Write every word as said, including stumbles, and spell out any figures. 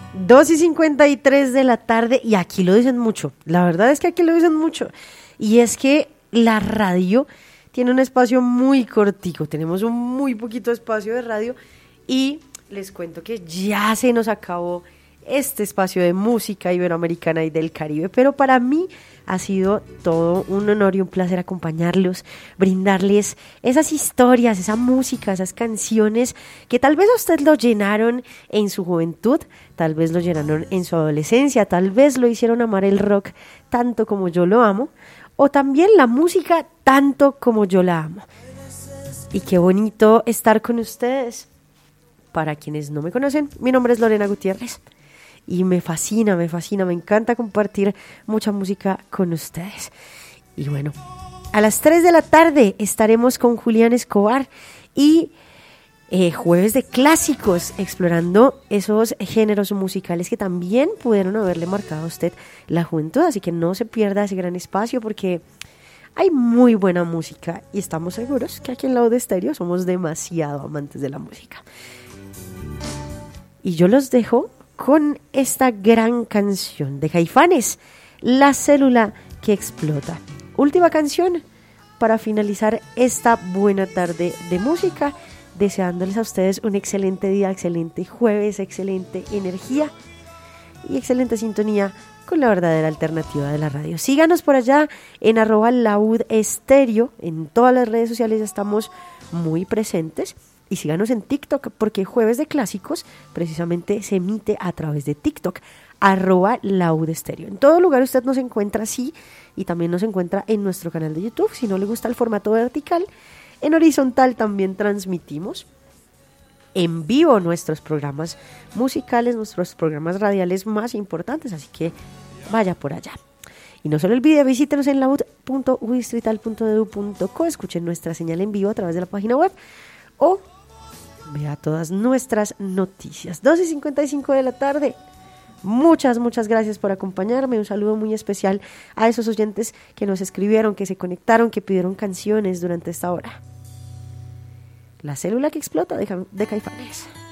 dos y cincuenta y tres de la tarde, y aquí lo dicen mucho, la verdad es que aquí lo dicen mucho, y es que la radio tiene un espacio muy cortico, tenemos un muy poquito espacio de radio, y les cuento que ya se nos acabó este espacio de música iberoamericana y del Caribe, pero para mí ha sido todo un honor y un placer acompañarlos, brindarles esas historias, esa música, esas canciones que tal vez a usted lo llenaron en su juventud, tal vez lo llenaron en su adolescencia, tal vez lo hicieron amar el rock tanto como yo lo amo, o también la música tanto como yo la amo. Y qué bonito estar con ustedes. Para quienes no me conocen, mi nombre es Lorena Gutiérrez. Y me fascina, me fascina, me encanta compartir mucha música con ustedes. Y bueno, a las tres de la tarde estaremos con Julián Escobar y eh, jueves de clásicos, explorando esos géneros musicales que también pudieron haberle marcado a usted la juventud. Así que no se pierda ese gran espacio porque hay muy buena música y estamos seguros que aquí en Loud Estéreo somos demasiado amantes de la música. Y yo los dejo con esta gran canción de Caifanes, La célula que explota. Última canción para finalizar esta buena tarde de música, deseándoles a ustedes un excelente día, excelente jueves, excelente energía y excelente sintonía con la verdadera alternativa de la radio. Síganos por allá en arroba Loud Estéreo, en todas las redes sociales estamos muy presentes. Y síganos en TikTok, porque Jueves de Clásicos precisamente se emite a través de TikTok, arroba Loud Estéreo. En todo lugar usted nos encuentra así, y también nos encuentra en nuestro canal de YouTube. Si no le gusta el formato vertical, en horizontal también transmitimos en vivo nuestros programas musicales, nuestros programas radiales más importantes, así que vaya por allá. Y no solo olvide, visítenos en laud punto u distrital punto e d u punto co, escuchen nuestra señal en vivo a través de la página web, o vea todas nuestras noticias. dos y cincuenta y cinco de la tarde. Muchas, muchas gracias por acompañarme. Un saludo muy especial a esos oyentes que nos escribieron, que se conectaron, que pidieron canciones durante esta hora. La célula que explota de, de Caifanes.